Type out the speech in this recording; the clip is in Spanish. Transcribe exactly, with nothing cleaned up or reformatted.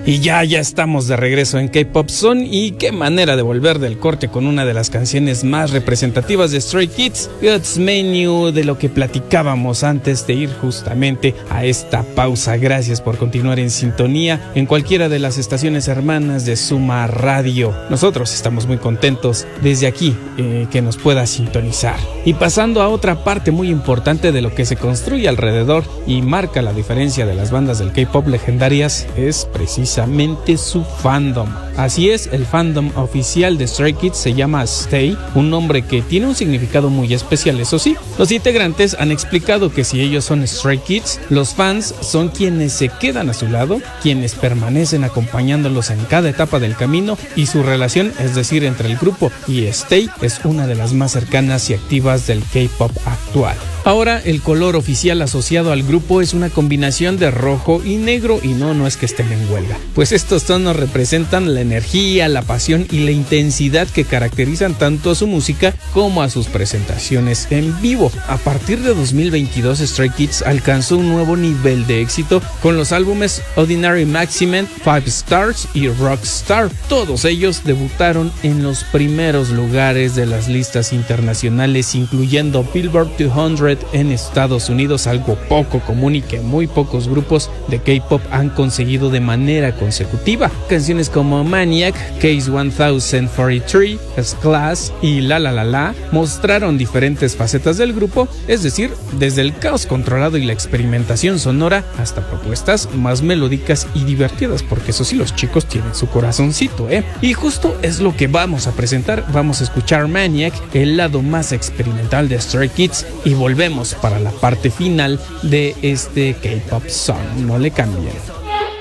Y ya, ya estamos de regreso en K-Pop Zone, y qué manera de volver del corte con una de las canciones más representativas de Stray Kids, God's Menu, de lo que platicábamos antes de ir justamente a esta pausa. Gracias por continuar en sintonía en cualquiera de las estaciones hermanas de Suma Radio. Nosotros estamos muy contentos desde aquí eh, que nos pueda sintonizar. Y pasando a otra parte muy importante de lo que se construye alrededor y marca la diferencia de las bandas del K-Pop legendarias, es precisamente su fandom. Así es, el fandom oficial de Stray Kids se llama Stay, un nombre que tiene un significado muy especial. Eso sí, los integrantes han explicado que si ellos son Stray Kids, los fans son quienes se quedan a su lado, quienes permanecen acompañándolos en cada etapa del camino, y su relación, es decir, entre el grupo y Stay, es una de las más cercanas y activas del K-pop actual. Ahora, el color oficial asociado al grupo es una combinación de rojo y negro, y no, no es que estén en huelga, pues estos tonos representan la energía, la pasión y la intensidad que caracterizan tanto a su música como a sus presentaciones en vivo. A partir de dos mil veintidós, Stray Kids alcanzó un nuevo nivel de éxito con los álbumes Ordinary Maximum, Five Stars y Rockstar. Todos ellos debutaron en los primeros lugares de las listas internacionales, incluyendo Billboard doscientos en Estados Unidos, algo poco común y que muy pocos grupos de K-pop han conseguido de manera consecutiva. Canciones como Maniac, Case mil cuarenta y tres, S-Class y La La La La mostraron diferentes facetas del grupo, es decir, desde el caos controlado y la experimentación sonora hasta propuestas más melódicas y divertidas, porque eso sí, los chicos tienen su corazoncito, ¿eh? Y justo es lo que vamos a presentar. Vamos a escuchar Maniac, el lado más experimental de Stray Kids, y volvemos para la parte final de este K-Pop Song. No le cambien.